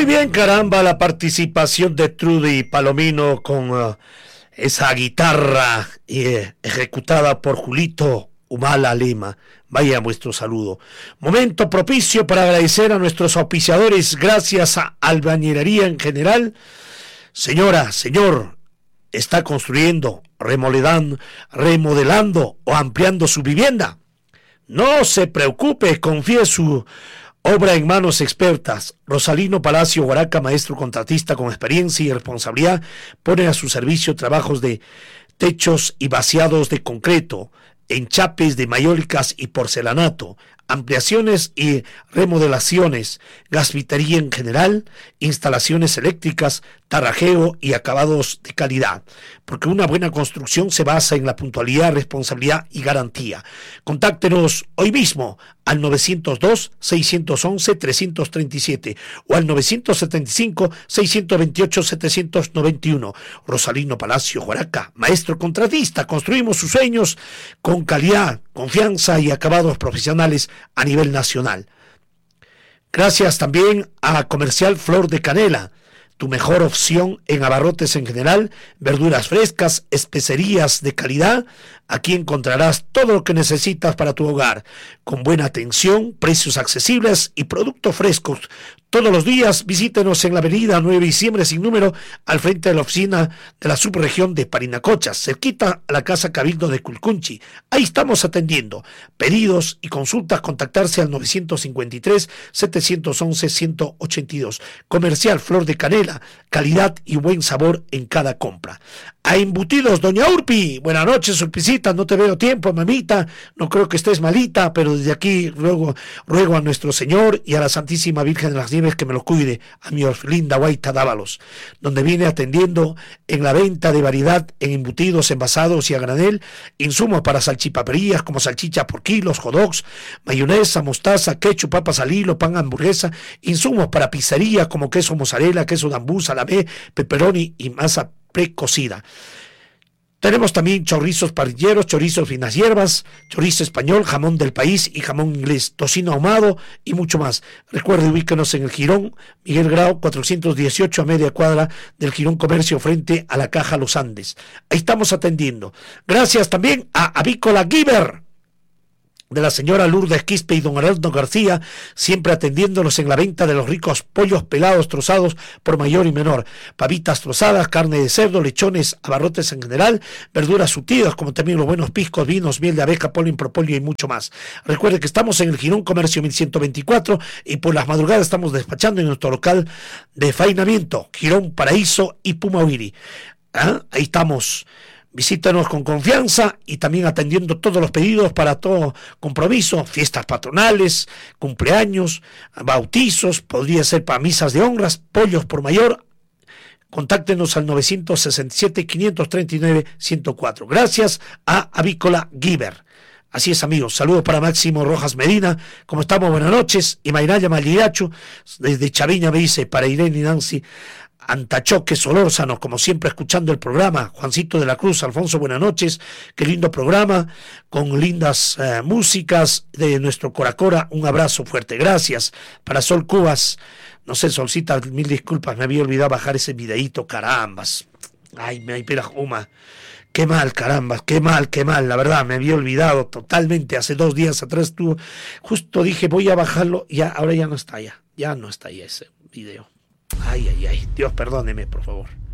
bien, caramba, la participación de Trudy Palomino con esa guitarra ejecutada por Julito Humala Lima. Vaya vuestro saludo. Momento propicio para agradecer a nuestros auspiciadores. Gracias a Albañilería en General. Señora, señor, está construyendo, remodelando o ampliando su vivienda. No se preocupe, confíe su obra en manos expertas. Rosalino Palacio Huaraca, maestro contratista con experiencia y responsabilidad, pone a su servicio trabajos de techos y vaciados de concreto, enchapes de mayólicas y porcelanato, ampliaciones y remodelaciones, gasfitería en general, instalaciones eléctricas, tarrajeo y acabados de calidad, porque una buena construcción se basa en la puntualidad, responsabilidad y garantía. Contáctenos hoy mismo al 902-611-337 o al 975-628-791. Rosalino Palacio Huaraca, maestro contratista. Construimos sus sueños con calidad, confianza y acabados profesionales a nivel nacional. Gracias también a Comercial Flor de Canela, tu mejor opción en abarrotes en general, verduras frescas, especerías de calidad. Aquí encontrarás todo lo que necesitas para tu hogar, con buena atención, precios accesibles y productos frescos. Todos los días visítenos en la avenida 9 de diciembre sin número, al frente de la oficina de la subregión de Parinacochas, cerquita a la Casa Cabildo de Culcunchi. Ahí estamos atendiendo. Pedidos y consultas, contactarse al 953-711-182. Comercial Flor de Canela, calidad y buen sabor en cada compra. A Embutidos Doña Urpi, buenas noches, Urpicita, no te veo tiempo, mamita, no creo que estés malita, pero desde aquí ruego a nuestro Señor y a la Santísima Virgen de las Nieves que me lo cuide, a mi Orfelinda Guaita Dávalos, donde viene atendiendo en la venta de variedad en embutidos, envasados y a granel, insumos para salchipaperías como salchicha por kilos, hot dogs, mayonesa, mostaza, ketchup, papas al hilo, pan, hamburguesa, insumos para pizzería como queso mozzarella, queso dambú, salamé, pepperoni y masa precocida. Tenemos también chorizos parrilleros, chorizos finas hierbas, chorizo español, jamón del país y jamón inglés, tocino ahumado y mucho más. Recuerde, ubíquenos en el Jirón Miguel Grau 418, a media cuadra del Jirón Comercio, frente a la Caja Los Andes. Ahí estamos atendiendo. Gracias también a Avícola Giver, de la señora Lourdes Quispe y don Arnaldo García, siempre atendiéndonos en la venta de los ricos pollos pelados trozados por mayor y menor, pavitas trozadas, carne de cerdo, lechones, abarrotes en general, verduras surtidas, como también los buenos piscos, vinos, miel de abeja, polen, propóleo y mucho más. Recuerde que estamos en el Jirón Comercio 1124 y por las madrugadas estamos despachando en nuestro local de faenamiento, Jirón Paraíso y Pumahuiri. Ahí estamos. Visítanos con confianza y también atendiendo todos los pedidos para todo compromiso, fiestas patronales, cumpleaños, bautizos, podría ser para misas de honras, pollos por mayor. Contáctenos al 967-539-104. Gracias a Avícola Giver. Así es, amigos. Saludos para Máximo Rojas Medina. ¿Cómo estamos? Buenas noches. Y Mayraya Maliracho, desde Chaviña, me dice, para Irene y Nancy Antachoque Solórzano, como siempre escuchando el programa. Juancito de la Cruz, Alfonso, buenas noches, qué lindo programa, con lindas músicas de nuestro Coracora, un abrazo fuerte, gracias. Para Sol Cubas, no sé, Solcita, mil disculpas, me había olvidado bajar ese videíto, carambas, ay, me pera juma, qué mal, carambas, qué mal, la verdad, me había olvidado totalmente, hace 2 días atrás justo dije, voy a bajarlo, ya, ahora ya no está ese video. Ay, Dios perdóneme, por favor.